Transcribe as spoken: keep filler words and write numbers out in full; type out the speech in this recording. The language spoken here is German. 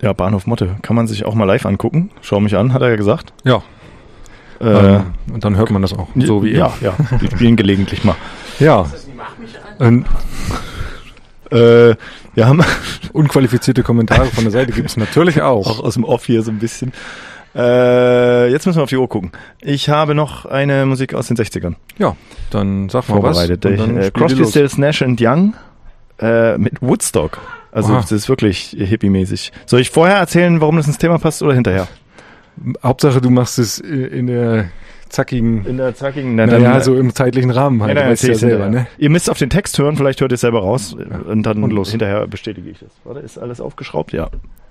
Ja, Bahnhof Motte. Kann man sich auch mal live angucken. Schau mich an, hat er ja gesagt. Ja. Äh, ähm, und dann hört man das auch, so wie ja, ja, die spielen gelegentlich mal. Ja. Und, äh, wir haben unqualifizierte Kommentare von der Seite gibt es natürlich auch. Auch aus dem Off hier so ein bisschen. Äh, jetzt müssen wir auf die Uhr gucken. Ich habe noch eine Musik aus den sechzigern. Ja, dann sag mal was. Vorbereitet. Äh, Crosby, Stills, Nash and Young äh, mit Woodstock. Also Aha. das ist wirklich hippie-mäßig. Soll ich vorher erzählen, warum das ins Thema passt oder hinterher? Hauptsache, du machst es in der zackigen... In der zackigen... Na, naja, dann, so im zeitlichen Rahmen halt. Ja, du weißt ja selber, ne? Ihr müsst auf den Text hören, vielleicht hört ihr es selber raus. Ja. Und dann und los. Hinterher bestätige ich das. Warte, ist alles aufgeschraubt? Ja.